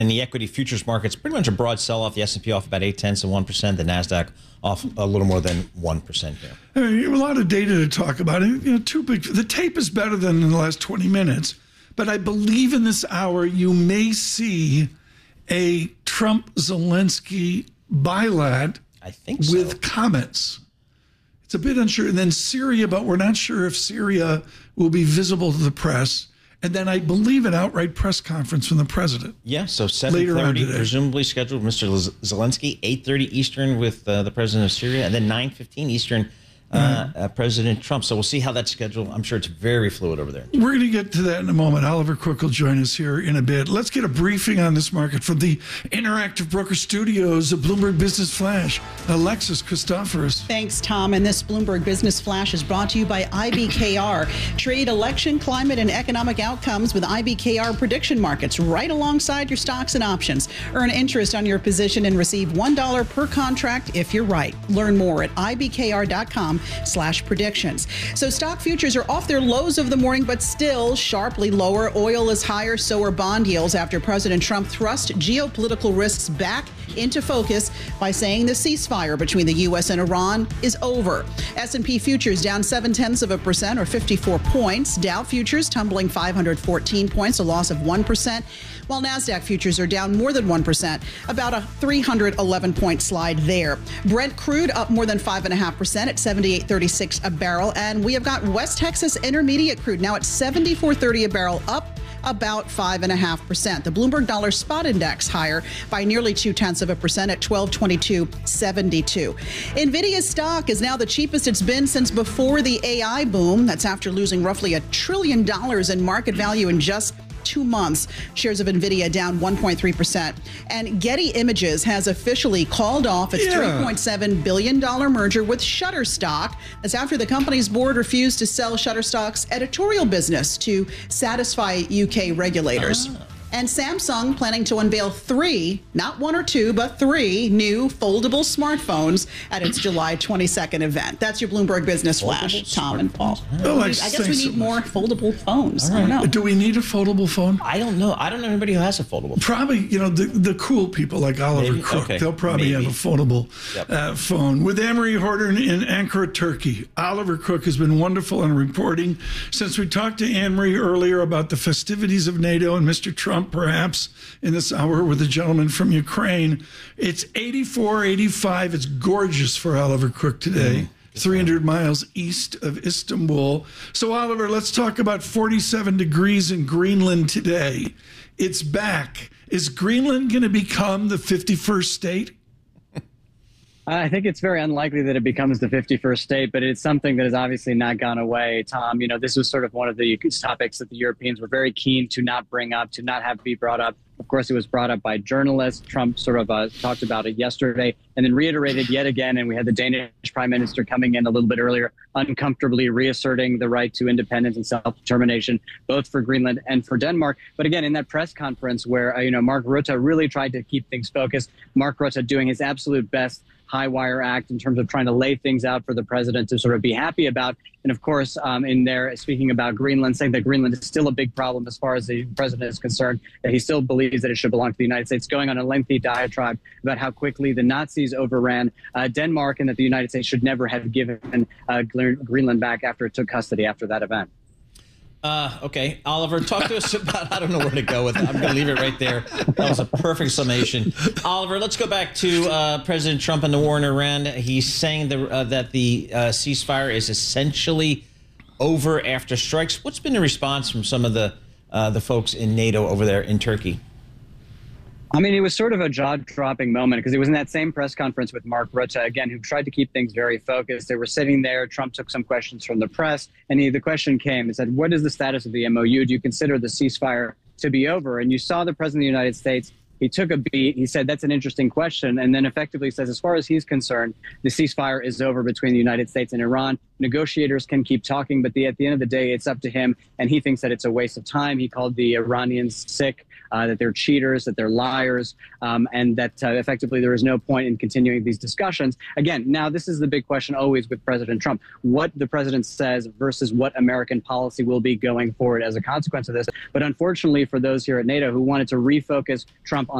And the equity futures markets, pretty much a broad sell-off. The S&P off about 0.8%. The NASDAQ off a little more than 1% here. I mean, a lot of data to talk about. The tape is better than in the last 20 minutes. But I believe in this hour you may see a Trump-Zelensky bilat, I think so, with comments. It's a bit unsure. And then Syria, but we're not sure if Syria will be visible to the press. And then I believe an outright press conference from the president. Yeah, so 7:30, presumably scheduled Mr. Zelensky, 8:30 Eastern with the president of Syria, and then 9:15 Eastern, President Trump. So we'll see how that's scheduled. I'm sure it's very fluid over there. We're going to get to that in a moment. Oliver Cook will join us here in a bit. Let's get a briefing on this market from the Interactive Broker Studios of Bloomberg Business Flash. Alexis Christoforous. Thanks, Tom. And this Bloomberg Business Flash is brought to you by IBKR. Trade election, climate, and economic outcomes with IBKR prediction markets right alongside your stocks and options. Earn interest on your position and receive $1 per contract if you're right. Learn more at ibkr.com/predictions. So stock futures are off their lows of the morning, but still sharply lower. Oil is higher, so are bond yields after President Trump thrust geopolitical risks back into focus by saying the ceasefire between the U.S. and Iran is over. S&P futures down 0.7% or 54 points. Dow futures tumbling 514 points, a loss of 1%, while NASDAQ futures are down more than 1%, about a 311-point slide there. Brent crude up more than 5.5% at $78.36 a barrel, and we have got West Texas Intermediate crude now at $74.30 a barrel, up about 5.5%. The Bloomberg Dollar Spot Index higher by nearly 0.2% at 1222.72. Nvidia stock is now the cheapest it's been since before the AI boom. That's after losing roughly $1 trillion in market value in just 2 months. Shares of Nvidia down 1.3%. And Getty Images has officially called off its $3.7 billion merger with Shutterstock. That's after the company's board refused to sell Shutterstock's editorial business to satisfy UK regulators. And Samsung planning to unveil 3, not 1 or 2, but 3 new foldable smartphones at its July 22nd event. That's your Bloomberg Business Flash, Tom and Paul. I guess we need more foldable phones. I don't know. Do we need a foldable phone? I don't know. I don't know anybody who has a foldable phone. Probably, the cool people like Oliver Cook. Okay. They'll probably have a foldable phone. With Amory Horton in Ankara, Turkey. Oliver Cook has been wonderful in reporting since we talked to Amory earlier about the festivities of NATO and Mr. Trump, perhaps in this hour with a gentleman from Ukraine. It's 84, 85. It's gorgeous for Oliver Cook today. 300 miles east of Istanbul. So, Oliver, let's talk about 47 degrees in Greenland today. It's back. Is Greenland going to become the 51st state? I think it's very unlikely that it becomes the 51st state, but it's something that has obviously not gone away, Tom. This was sort of one of the topics that the Europeans were very keen to not bring up, to not have be brought up. Of course, it was brought up by journalists. Trump sort of talked about it yesterday and then reiterated yet again. And we had the Danish prime minister coming in a little bit earlier, uncomfortably reasserting the right to independence and self-determination, both for Greenland and for Denmark. But again, in that press conference where, Mark Rutte really tried to keep things focused, Mark Rutte doing his absolute best high wire act in terms of trying to lay things out for the president to sort of be happy about. And of course, in there, speaking about Greenland, saying that Greenland is still a big problem as far as the president is concerned, that he still believes that it should belong to the United States, going on a lengthy diatribe about how quickly the Nazis overran Denmark and that the United States should never have given Greenland back after it took custody after that event. Okay, Oliver, talk to us about, I don't know where to go with it. I'm going to leave it right there. That was a perfect summation. Oliver, let's go back to President Trump and the war in Iran. He's saying that the ceasefire is essentially over after strikes. What's been the response from some of the folks in NATO over there in Turkey? I mean, it was sort of a jaw-dropping moment because it was in that same press conference with Mark Rutte, again, who tried to keep things very focused. They were sitting there. Trump took some questions from the press, and the question came. It said, what is the status of the MOU? Do you consider the ceasefire to be over? And you saw the president of the United States. He took a beat. He said, that's an interesting question. And then effectively says, as far as he's concerned, the ceasefire is over between the United States and Iran. Negotiators can keep talking, but at the end of the day, it's up to him. And he thinks that it's a waste of time. He called the Iranians sick. that they're cheaters, that they're liars, and that effectively there is no point in continuing these discussions. Again, now this is the big question always with President Trump, what the president says versus what American policy will be going forward as a consequence of this. But unfortunately for those here at NATO who wanted to refocus Trump on